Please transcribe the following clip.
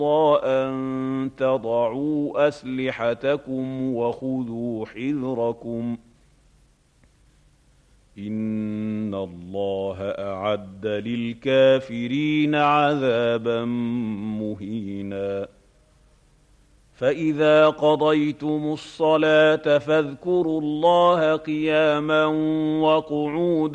أن تضعوا أسلحتكم وخذوا حذركم إن الله أعد للكافرين عذابا مهينا فإذا قضيتم الصلاة فاذكروا الله قياما وقعودا